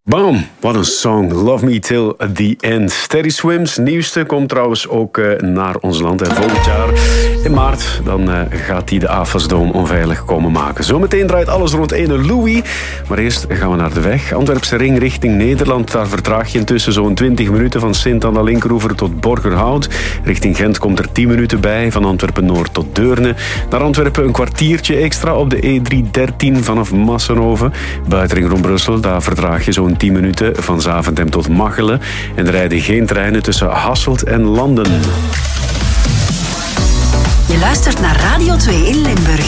Bam, wat een song. Love Me Till the End. Teddy Swims nieuwste komt trouwens ook naar ons land. En volgend jaar in maart dan gaat hij de AFAS-dome onveilig komen maken. Zometeen draait alles rond ene Louis. Maar eerst gaan we naar de weg. Antwerpse ring richting Nederland. Daar vertraag je intussen zo'n 20 minuten van Sint-Anna-Linkeroever tot Borgerhout. Richting Gent komt er 10 minuten bij. Van Antwerpen-Noord tot Deurne. Naar Antwerpen een kwartiertje extra op de E313 vanaf Massenhoven. Buitenring rond Brussel, daar vertraag je zo'n 10 minuten van Zaventem tot Machelen. En er rijden geen treinen tussen Hasselt en Landen. Je luistert naar Radio 2 in Limburg.